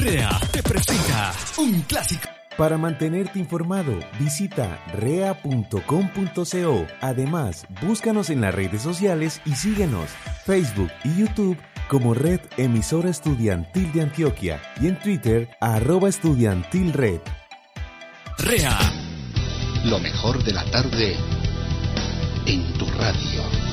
REA te presenta un clásico. Para mantenerte informado, visita rea.com.co. Además, búscanos en las redes sociales y síguenos, Facebook y YouTube como Red Emisora Estudiantil de Antioquia y en Twitter @estudiantilred. REA. Lo mejor de la tarde en tu radio.